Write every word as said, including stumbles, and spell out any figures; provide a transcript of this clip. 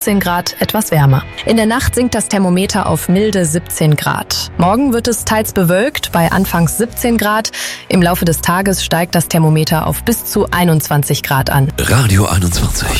zehn Grad etwas wärmer. In der Nacht sinkt das Thermometer auf milde siebzehn Grad. Morgen wird es teils bewölkt bei anfangs siebzehn Grad. Im Laufe des Tages steigt das Thermometer auf bis zu einundzwanzig Grad an. Radio einundzwanzig.